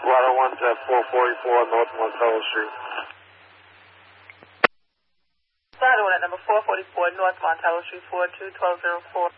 Water 1's at 444 North Montello Street. Water 1 at number 444 North Montello Street, 422-1204.